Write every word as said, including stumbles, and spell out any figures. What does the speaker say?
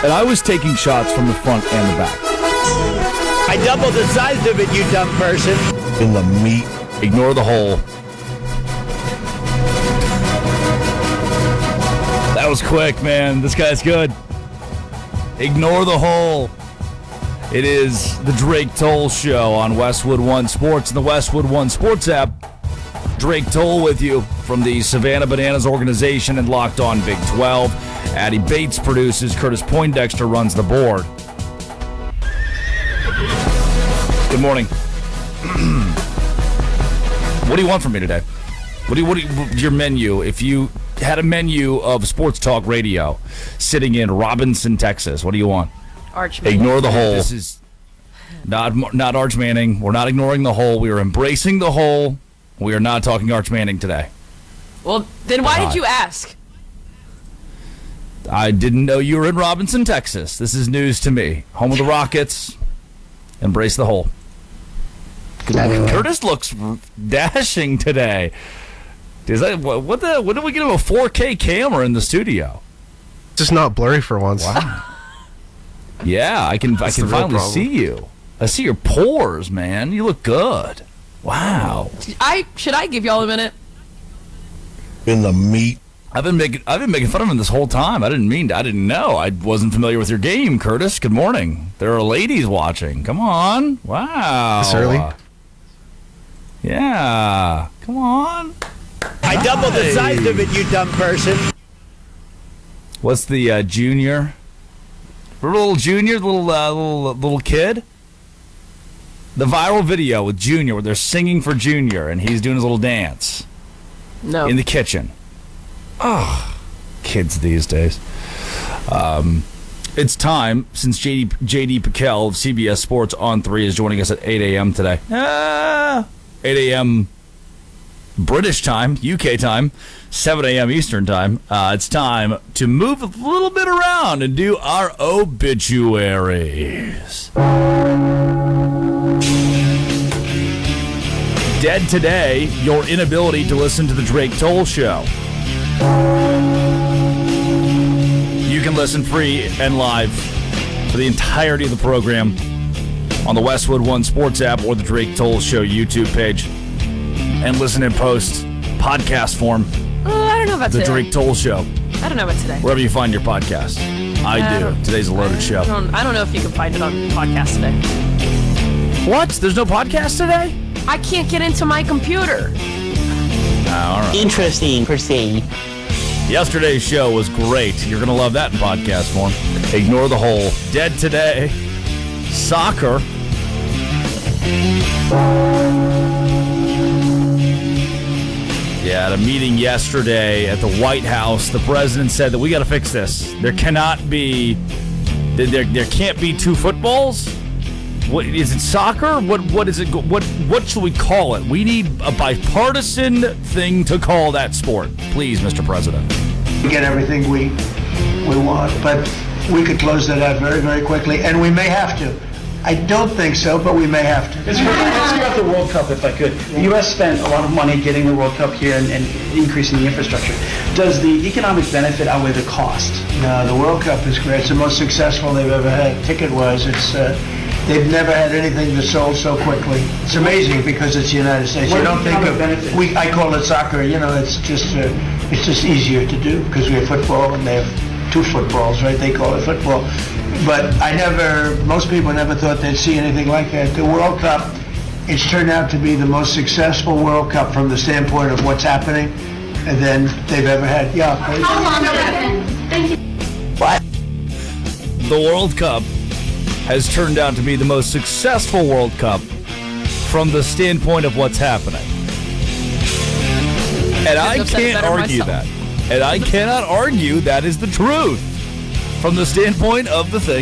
And I was taking shots from the front and the back. I doubled the size of it, you dumb person. In the meat. Ignore the hole. That was quick, man. This guy's good. Ignore the hole. It is the Drake Toll Show on Westwood One Sports and the Westwood One Sports app. Drake Toll with you from the Savannah Bananas organization and Locked On Big twelve. Addie Bates produces. Curtis Poindexter runs the board. Good morning. What do you want from me today? What do you, what do you, your menu? If you had a menu of sports talk radio sitting in Robinson, Texas, what do you want? Arch Manning. Ignore the hole. This is not not Arch Manning. We're not ignoring the hole. We are embracing the hole. We are not talking Arch Manning today. Well, then why did you ask? I didn't know you were in Robinson, Texas. This is news to me. Home of the Rockets. Embrace the hole. Curtis looks dashing today. Is that what, what the? When did we get him a four K camera in the studio? Just not blurry for once. Wow. Yeah, I can. That's I can the real finally problem. see you. I see your pores, man. You look good. Wow. I should I give y'all a minute? In the meat. I've been making. I've been making fun of him this whole time. I didn't mean. To, I didn't know. I wasn't familiar with your game, Curtis. Good morning. There are ladies watching. Come on. Wow. This early? Yeah. Come on. I doubled the size of it, you dumb person. What's the uh, junior? Little junior, little uh, little little kid. The viral video with Junior where they're singing for Junior and he's doing his little dance. No. In the kitchen. Oh, kids these days. Um, it's time since J D J D Piquel of C B S Sports on three is joining us at eight a.m. today. Ah, eight a.m. British time, U K time, seven a.m. Eastern time. Uh, it's time to move a little bit around and do our obituaries. Dead today, your inability to listen to the Drake Toll Show. You can listen free and live for the entirety of the program on the Westwood One Sports app or the Drake Toll Show YouTube page. And listen in post, podcast form. Oh, I don't know about the today. The Drake Toll Show. I don't know about today. Wherever you find your podcast. I I do. don't- Today's a loaded I show. don't, I don't know if you can find it on podcast today. What? There's no podcast today? I can't get into my computer. All right. Interesting, per se. Yesterday's show was great. You're going to love that in podcast form. Ignore the hole. Dead today. Soccer. Yeah, at a meeting yesterday at the White House, the president said that we got to fix this. There cannot be, there, there can't be two footballs. What is it? Soccer? What what is it? What what should we call it? We need a bipartisan thing to call that sport, please, Mister President. We get everything we we want, but we could close that out very, very quickly, and we may have to. I don't think so, but we may have to. Let's ask you about the World Cup, if I could. The U S spent a lot of money getting the World Cup here and, and increasing the infrastructure. Does the economic benefit outweigh the cost? No, the World Cup is great. It's the most successful they've ever had, ticket-wise. It's uh, they've never had anything that sold so quickly. It's amazing because it's the United States. What You are don't the think of economic benefits? we. I call it soccer. You know, it's just uh, it's just easier to do because we have football and they have two footballs, right? They call it football. But I never, most people never thought they'd see anything like that. The World Cup, it's turned out to be the most successful World Cup from the standpoint of what's happening and then they've ever had. Yeah. What? The World Cup has turned out to be the most successful World Cup from the standpoint of what's happening. And I Couldn't have said it can't better argue myself. that. And I cannot argue that is the truth from the standpoint of the thing